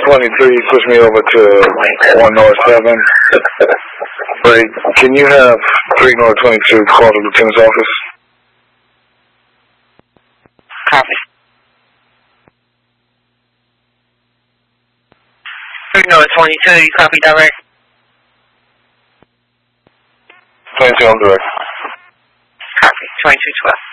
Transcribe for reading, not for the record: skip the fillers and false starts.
23, push me over to 1 North 7. But can you have 3 North 22 call the lieutenant's office? Copy. 3 North 22, you copy direct? 22 on direct. Copy, 2212.